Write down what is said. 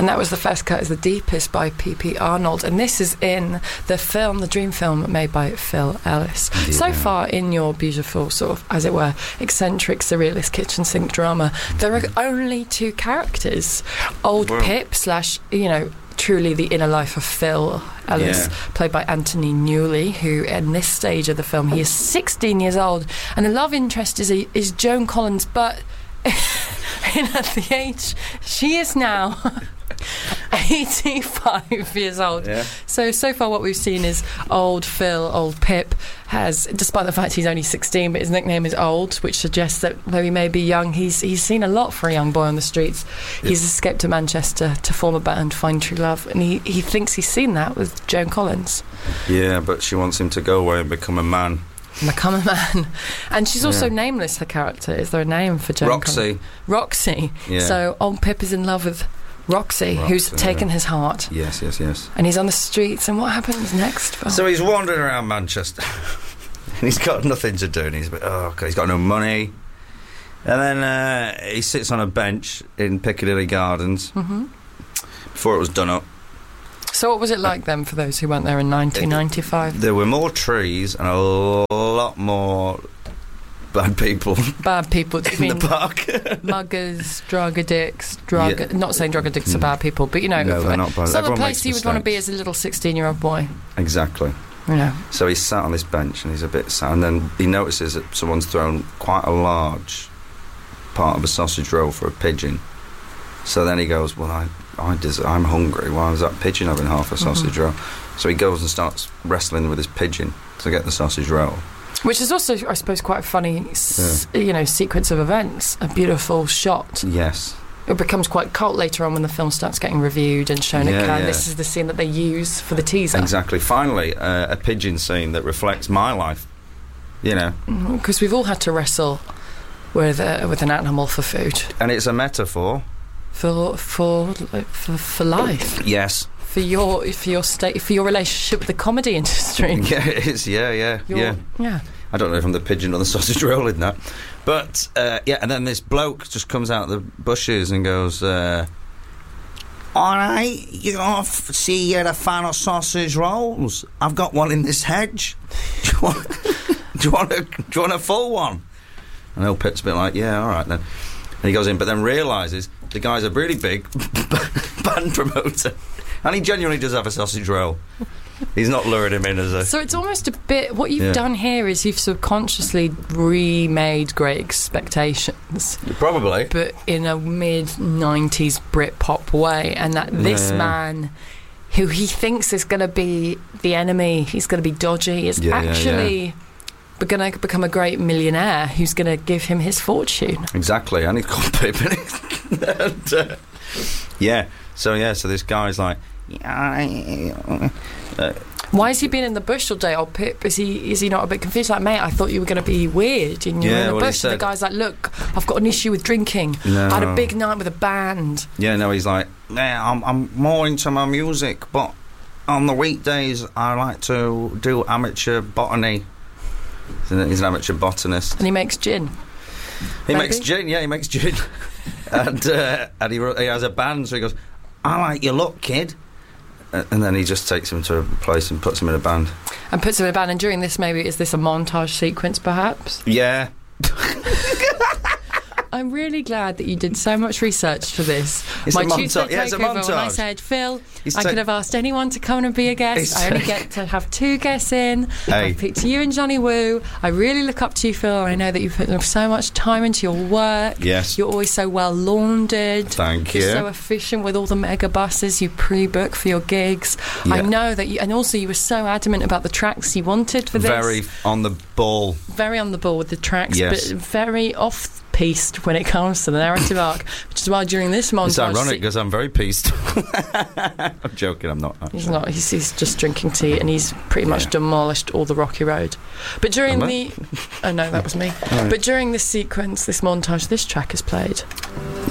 And that was the first cut, is The Deepest by P.P. Arnold. And this is in the Dream film made by Phil Ellis. Yeah. So far in your beautiful, sort of, as it were, eccentric, surrealist kitchen sink drama, there are only two characters. Old Pip / truly the inner life of Phil Ellis, played by Anthony Newley, who in this stage of the film, he is 16 years old, and the love interest is Joan Collins, but at the age she is now 85 years old. Yeah. So far what we've seen is old Pip has, despite the fact he's only 16, but his nickname is Old, which suggests that though he may be young, he's seen a lot for a young boy on the streets. He's escaped to Manchester to form a band, find true love, and he thinks he's seen that with Joan Collins. Yeah, but she wants him to go away and become a man. And she's also nameless, the character. Is there a name for Joan Collins? Roxy. Yeah. So old Pip is in love with Roxy, who's taken his heart. Yes. And he's on the streets, and what happens next, Phil? So he's wandering around Manchester, and he's got nothing to do, and he's got no money. And then he sits on a bench in Piccadilly Gardens before it was done up. So what was it like then, for those who weren't there in 1995? There were more trees and a lot more bad people. Bad people. In the park. Muggers, drug addicts, not saying drug addicts are bad people, but no, they're not bad. It's not the place you would want to be as a little 16-year-old boy. Exactly. So he's sat on this bench and he's a bit sad, and then he notices that someone's thrown quite a large part of a sausage roll for a pigeon. So then he goes, well, I'm hungry. Why is that pigeon having half a sausage roll? So he goes and starts wrestling with his pigeon to get the sausage roll. Which is also, I suppose, quite a funny, sequence of events. A beautiful shot. Yes. It becomes quite cult later on when the film starts getting reviewed and shown at Cannes. This is the scene that they use for the teaser. Exactly. Finally, a pigeon scene that reflects my life. Because we've all had to wrestle with an animal for food. And it's a metaphor. For life. Yes. For your state, for your relationship with the comedy industry. Yeah, it is. Yeah. I don't know if I'm the pigeon or the sausage roll in that, but and then this bloke just comes out of the bushes and goes, "All right, see you're a fan of sausage rolls. I've got one in this hedge. Do you want a full one?" And old Pip's a bit like, "Yeah, all right then." And he goes in, but then realises the guy's a really big band promoter. And he genuinely does have a sausage roll. He's not luring him in as a... So it's almost a bit... What you've done here is you've subconsciously remade Great Expectations. Probably. But in a mid-90s Britpop way. And that this man, who he thinks is going to be the enemy, he's going to be dodgy, is actually... going to become a great millionaire who's going to give him his fortune. Exactly, and he's got Pip. So this guy's like... Why has he been in the bush all day, old Pip? Is he not a bit confused? Like, mate, I thought you were going to be weird and you're in the bush. And the guy's like, look, I've got an issue with drinking. I had a big night with a band. Yeah, no, he's like, I'm more into my music, but on the weekdays I like to do amateur botany. He's an amateur botanist. And he makes gin. He makes gin. And he has a band, so he goes, I like your look, kid. And then he just takes him to a place and puts him in a band. And during this, maybe, is this a montage sequence, perhaps? Yeah. I'm really glad that you did so much research for this. It's My a montage. Tuesday Yeah, it's a takeover, montage. when I said, Phil, I could have asked anyone to come and be a guest. I only get to have two guests in. I've picked you and Johnny Woo. I really look up to you, Phil. I know that you put so much time into your work. Yes. You're always so well laundered. Thank you. You're so efficient with all the mega buses you pre-book for your gigs. Yeah. I know that and also you were so adamant about the tracks you wanted for this. Very on the ball. Very on the ball with the tracks, yes. But very off-piste when it comes to the narrative arc, which is why during this montage... It's ironic because I'm very piste. I'm joking, I'm not. Actually. He's not. He's just drinking tea and he's pretty much demolished all the rocky road. But during oh no, that was me. Right. But during this sequence, this montage, this track is played.